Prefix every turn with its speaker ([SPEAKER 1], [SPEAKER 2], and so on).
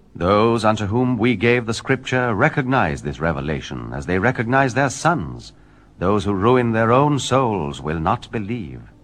[SPEAKER 1] Those unto whom we gave the Scripture recognize this revelation as they recognize their sons. Those who ruin their own souls will not believe.